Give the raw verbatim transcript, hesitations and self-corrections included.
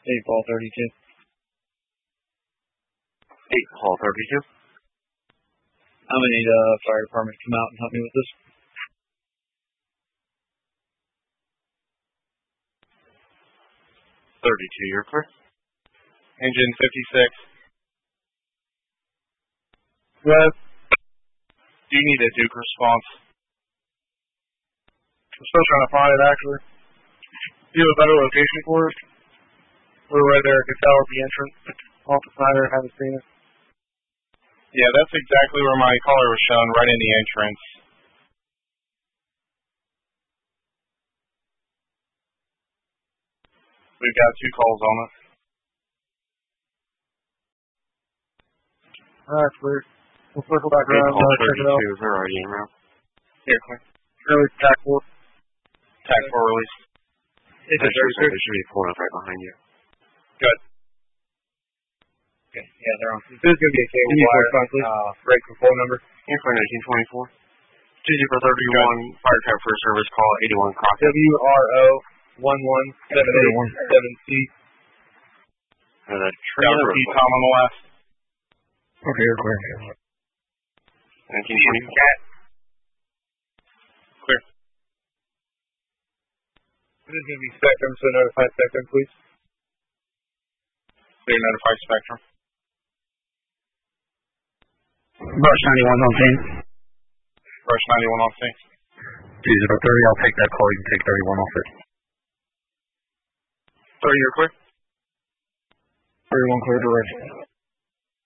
eight ball thirty-two. eight ball thirty-two. I'm going to need a fire department to come out and help me with this. thirty-two, you're clear. Engine fifty-six. Yes. Do you need a Duke response? I'm still trying to find it, actually. Do you have a better location for it? We're right there at Cattell at the entrance. Off the Snyder, haven't seen it. Yeah, that's exactly where my caller was shown, right in the entrance. We've got two calls on us. Alright, clear. We'll circle back around and uh, check it out. They're already in route. Here, clear. Really, tack four. Tack four release. Is it They should be pulling up right behind you. Good. Okay, yeah, they're on. This is going to be a cable wire. Uh, break for phone number. Airplane nineteen twenty-four. G zero thirty-one, fire type for service call eighty-one Crockett. W R O one one seven eight seven C. Uh, the Delta P Tom on the left. Okay, you're clear. nineteen twenty-four. Clear. This is going to be Spectrum, so notify Spectrum, please. Clear, notify Spectrum. Brush ninety-one on scene. Brush ninety-one on scene. G zero thirty, I'll take that call. You can take thirty-one off it. thirty, you're clear. thirty-one clear to ready.